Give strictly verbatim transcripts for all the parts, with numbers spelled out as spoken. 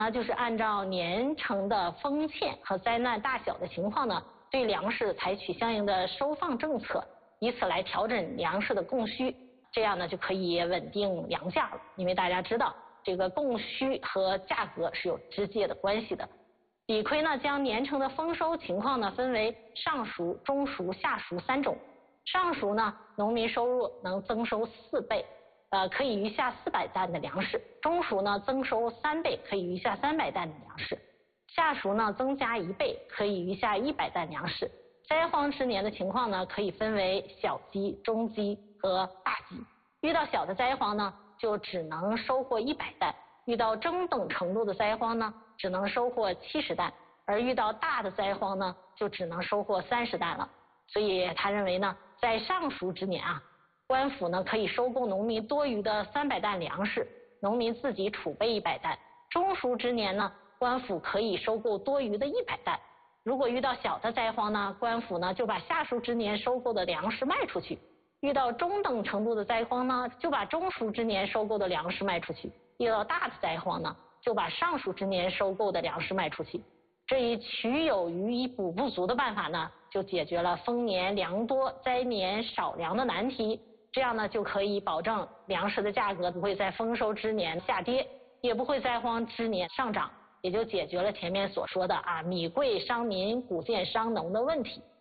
那就是按照年成的丰欠和灾难大小的情况呢，对粮食采取相应的收放政策，以此来调整粮食的供需，这样呢就可以稳定粮价了。因为大家知道，这个供需和价格是有直接的关系的。李逵呢将年成的丰收情况呢分为上熟、中熟、下熟三种。上熟呢，农民收入能增收四倍，呃，可以余下四百担的粮食；中熟呢，增收三倍，可以余下三百担的粮食；下熟呢，增加一倍，可以余下一百担粮食。灾荒之年的情况呢，可以分为小饥、中饥和大饥。遇到小的灾荒呢，就只能收获一百担；遇到中等程度的灾荒呢，只能收获七十担；而遇到大的灾荒呢，就只能收获三十担了。所以他认为呢，在上熟之年啊，官府呢可以收购农民多余的三百担粮食，农民自己储备一百担；中熟之年呢，官府可以收购多余的一百担。如果遇到小的灾荒呢，官府呢就把下熟之年收购的粮食卖出去；遇到中等程度的灾荒呢，就把中熟之年收购的粮食卖出去；遇到大的灾荒呢，就把上熟之年收购的粮食卖出去。这一取有余以补不足的办法呢，就解决了丰年粮多、灾年少粮的难题。这样呢，就可以保证粮食的价格不会在丰收之年下跌，也不会灾荒之年上涨，也就解决了前面所说的啊米贵伤民、谷贱伤农的问题。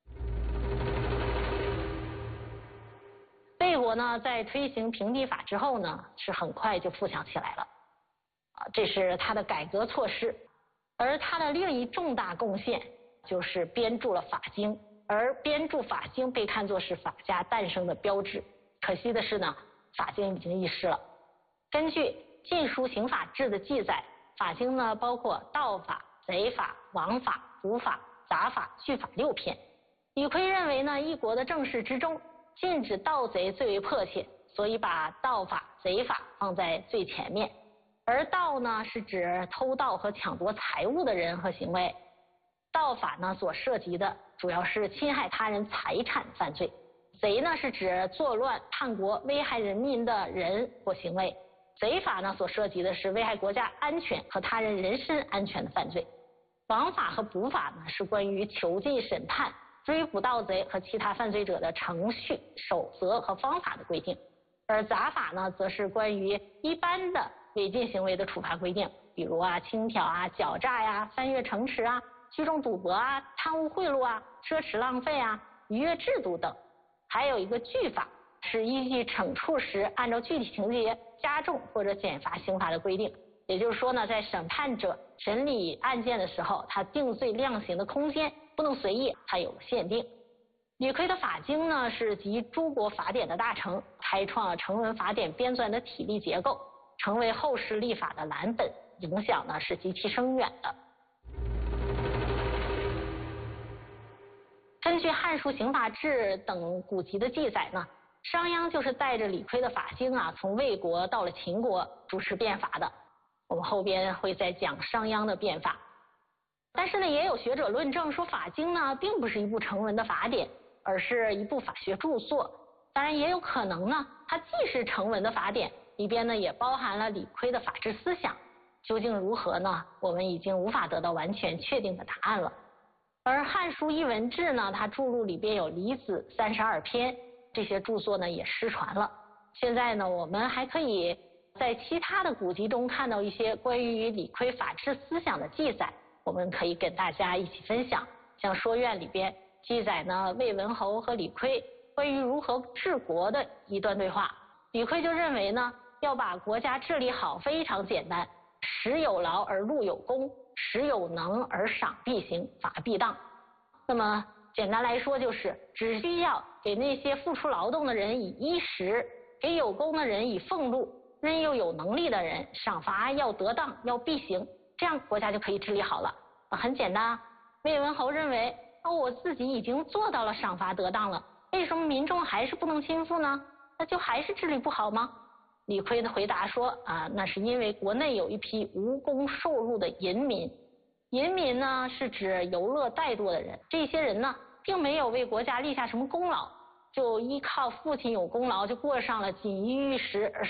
魏国呢，在推行平地法之后呢，是很快就富强起来了，啊，这是他的改革措施。而他的另一重大贡献就是编著了法经，而编著法经被看作是法家诞生的标志。可惜的是呢，法经已经易逝了。根据《晋书刑法志》的记载，法经呢包括盗法、贼法、枉法、捕法、杂法、拒法六篇。李悝认为呢，一国的政事之中，禁止盗贼最为迫切，所以把盗法、贼法放在最前面。而盗呢，是指偷盗和抢夺财物的人和行为。盗法呢，所涉及的主要是侵害他人财产犯罪；贼呢，是指作乱叛国、危害人民的人或行为。贼法呢，所涉及的是危害国家安全和他人人身安全的犯罪。枉法和捕法呢，是关于囚禁、审判、追捕盗贼和其他犯罪者的程序、守则和方法的规定。而杂法呢，则是关于一般的违禁行为的处罚规定，比如啊轻佻啊、狡诈呀、翻越城池啊、聚众赌博啊、贪污贿赂啊、奢侈浪费啊、逾越制度等。还有一个拒法，是依据惩处时按照具体情节加重或者减罚刑罚的规定。也就是说呢，在审判者审理案件的时候，他定罪量刑的空间不能随意，它有了限定。李悝的法经呢，是集诸国法典的大成，开创了成文法典编纂的体例结构，成为后世立法的蓝本，影响呢是极其深远的。根据《汉书刑法志》等古籍的记载呢，商鞅就是带着李悝的法经啊，从魏国到了秦国主持变法的。我们后边会再讲商鞅的变法。但是呢，也有学者论证说，法经呢并不是一部成文的法典，而是一部法学著作。当然，也有可能呢，它既是成文的法典，里边呢也包含了李悝的法治思想。究竟如何呢？我们已经无法得到完全确定的答案了。而《汉书艺文志》呢，它著录里边有李子三十二篇，这些著作呢也失传了。现在呢，我们还可以在其他的古籍中看到一些关于李悝法治思想的记载，我们可以跟大家一起分享。像《说苑》里边记载呢，魏文侯和李悝关于如何治国的一段对话。李悝就认为呢，要把国家治理好非常简单，时有劳而禄有功，时有能而赏必行，法必当。那么简单来说，就是只需要给那些付出劳动的人以衣食，给有功的人以俸禄，任又有能力的人赏罚要得当，要必行，这样国家就可以治理好了。很简单啊。魏文侯认为，哦，我自己已经做到了赏罚得当了，为什么民众还是不能亲附呢？那就还是治理不好吗？李悝的回答说啊，那是因为国内有一批无功受禄的淫民。淫民呢，是指游乐怠惰的人，这些人呢并没有为国家立下什么功劳，就依靠父亲有功劳，就过上了锦衣玉食而